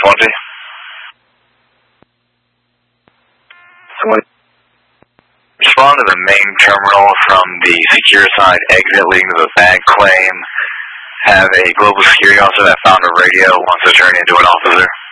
20. Someone respond to the main terminal from the secure side exit leading to the bag claim. Have a global security officer that found a radio wants to turn into an officer.